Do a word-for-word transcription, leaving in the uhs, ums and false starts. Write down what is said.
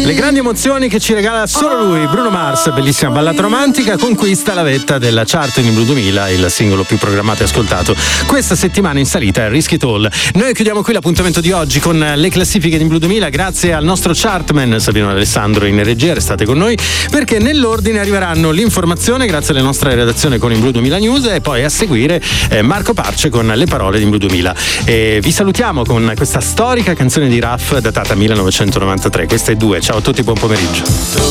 Le grandi emozioni che ci regala solo lui, Bruno Mars, bellissima ballata romantica, conquista la vetta della chart in Blue duemila, il singolo più programmato e ascoltato questa settimana in salita è Risk It All. Noi chiudiamo qui l'appuntamento di oggi con le classifiche di Blue duemila, grazie al nostro chartman Sabino Alessandro in regia. Restate con noi perché nell'ordine arriveranno l'informazione grazie alla nostra redazione con il Blue duemila News e poi a seguire eh, Marco Parce con le parole di Blue duemila. E vi salutiamo con questa storica canzone di Raff datata millenovecentonovantatré. Questa è due. Ciao a tutti, buon pomeriggio.